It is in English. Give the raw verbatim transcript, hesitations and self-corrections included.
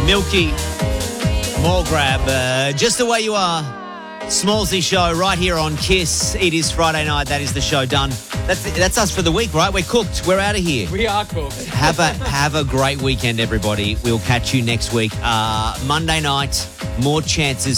Milky, more grab. Uh, just the way you are. Smallsy show right here on Kiss. It is Friday night. That is the show done. That's that's us for the week, right? We're cooked. We're out of here. We are cooked. Have a have a great weekend, everybody. We'll catch you next week. Uh, Monday night, more chances